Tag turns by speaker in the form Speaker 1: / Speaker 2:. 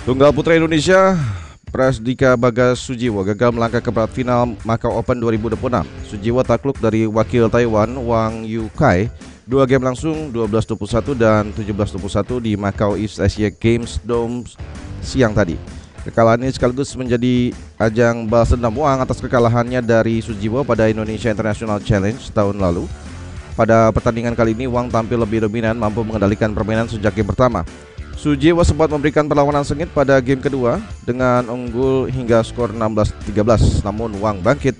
Speaker 1: Tunggal putra Indonesia Prasdika Bagas Sujiwo gagal melangkah ke perempat final Macau Open 2026. Sujiwo takluk dari wakil Taiwan Wang Yukai 2 game langsung 12-21 dan 17-21 di Macau East Asia Games Dome siang tadi. Kekalahan ini sekaligus menjadi ajang balas dendam Wang atas kekalahannya dari Sujiwo pada Indonesia International Challenge tahun lalu. Pada pertandingan kali ini Wang tampil lebih dominan, mampu mengendalikan permainan sejak game pertama. Sujiwo sempat memberikan perlawanan sengit pada game kedua dengan unggul hingga skor 16-13, namun Wang bangkit